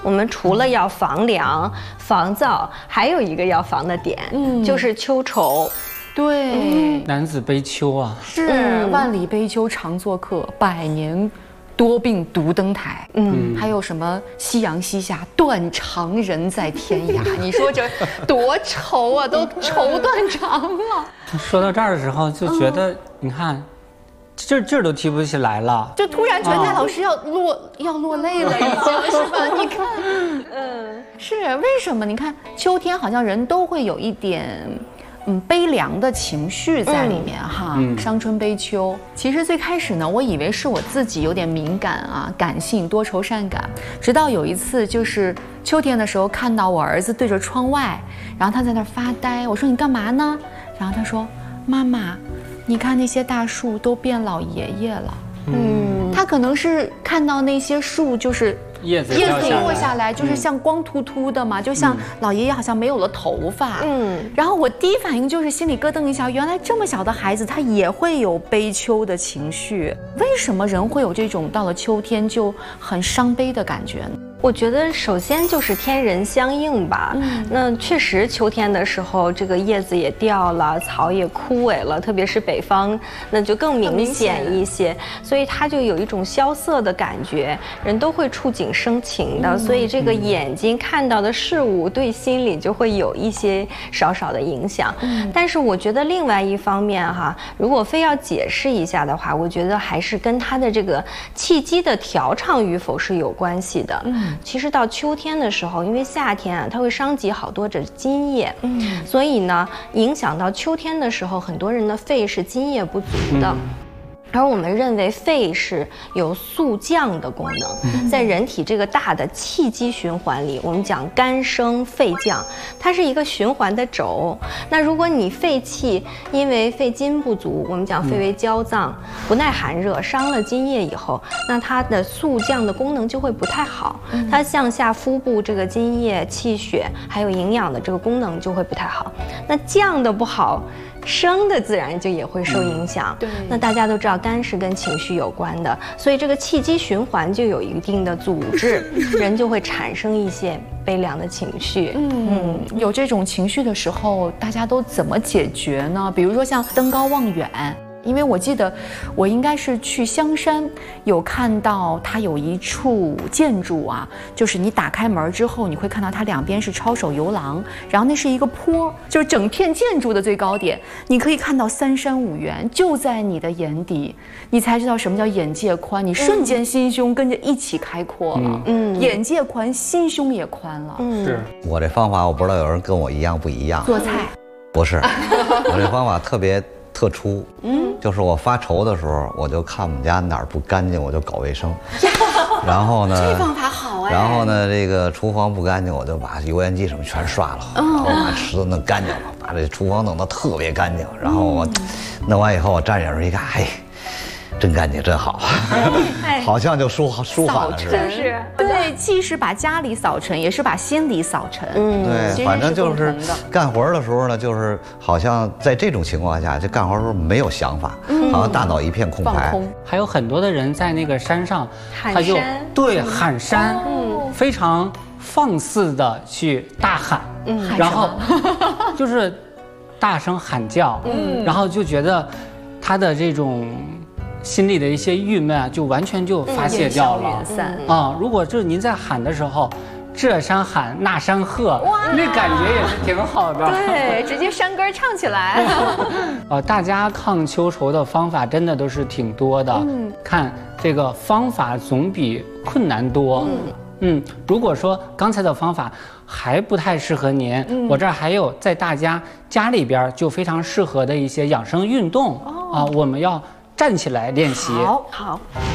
我们除了要防凉、防燥，还有一个要防的点，就是秋愁。 对， 男子悲秋啊， 是万里悲秋常作客，百年多病独登台。还有什么夕阳西下，断肠人在天涯。你说这多愁啊，都愁断肠了。 说到这儿的时候，就觉得你看，劲儿都提不起来了， 就突然觉得戴老师要落泪了，已经是吧？你看，是为什么？你看秋天好像人都会有一点。悲凉的情绪在里面哈，伤春悲秋。其实最开始呢，我以为是我自己有点敏感啊，感性多愁善感。直到有一次，就是秋天的时候，看到我儿子对着窗外，然后他在那儿发呆。我说你干嘛呢？然后他说妈妈，你看那些大树都变老爷爷了。他可能是看到那些树就是叶子落下来，就是像光秃秃的嘛，就像老爷爷好像没有了头发。然后我第一反应就是心里咯噔一下，原来这么小的孩子他也会有悲秋的情绪。为什么人会有这种到了秋天就很伤悲的感觉呢？ 我觉得首先就是天人相应吧。那确实秋天的时候，这个叶子也掉了，草也枯萎了，特别是北方，那就更明显一些。所以它就有一种萧瑟的感觉，人都会触景生情的。所以这个眼睛看到的事物，对心里就会有一些少少的影响。但是我觉得另外一方面哈，如果非要解释一下的话，我觉得还是跟它的这个气机的调畅与否是有关系的。其实到秋天的时候，因为夏天啊，它会伤及好多的津液，所以呢，影响到秋天的时候，很多人的肺是津液不足的。而我们认为肺是有肃降的功能，在人体这个大的气机循环里，我们讲肝升肺降，它是一个循环的轴。那如果你肺气因为肺津不足，我们讲肺为焦脏，不耐寒热，伤了津液以后，那它的肃降的功能就会不太好，它向下腹部这个津液、气血还有营养的这个功能就会不太好。那降的不好，升的自然就也会受影响。对，那大家都知道肝是跟情绪有关的，所以这个气机循环就有一定的阻滞，人就会产生一些悲凉的情绪。 有这种情绪的时候，大家都怎么解决呢？比如说像登高望远。因为我记得我应该是去香山，有看到它有一处建筑啊，就是你打开门之后，你会看到它两边是抄手游廊，然后那是一个坡，就是整片建筑的最高点，你可以看到三山五园就在你的眼底，你才知道什么叫眼界宽，你瞬间心胸跟着一起开阔了。眼界宽，心胸也宽了。 是我这方法我不知道有人跟我一样不一样。 做菜不是，我这方法特殊，就是我发愁的时候，我就看我们家哪儿不干净，我就搞卫生。然后呢， 这方法好哎。 然后呢，这个厨房不干净，我就把油烟机什么全刷了，然后把池子弄干净了，把这厨房弄得特别干净。然后我弄完以后，我站远处一看，哎，真干净，真好，好像就舒缓了似的。 是， 对，既是把家里扫尘，也是把心里扫尘。 对，反正就是干活的时候呢，就是好像在这种情况下，就干活的时候没有想法，好像大脑一片空白。 还有很多的人在那个山上，他就对喊山，非常放肆的去大喊，然后就是大声喊叫，然后就觉得他的这种心里的一些郁闷啊，就完全就发泄掉了。如果就是您在喊的时候，这山喊那山喝，那感觉也是挺好的。 对，直接山歌唱起来。 大家抗秋愁的方法真的都是挺多的。看这个方法总比困难多。如果说刚才的方法还不太适合您，我这儿还有在大家里边就非常适合的一些养生运动我们要站起来练习。 好。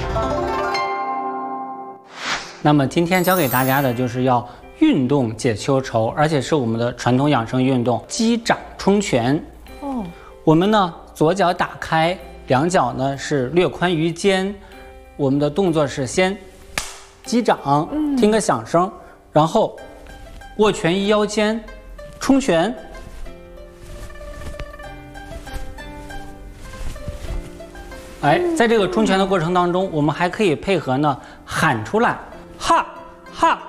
那么今天教给大家的就是要运动解秋愁，而且是我们的传统养生运动击掌冲拳。我们呢左脚打开，两脚呢是略宽于肩。我们的动作是先击掌，听个响声，然后握拳于腰间，冲拳。在这个冲拳的过程当中，我们还可以配合呢喊出来，哈哈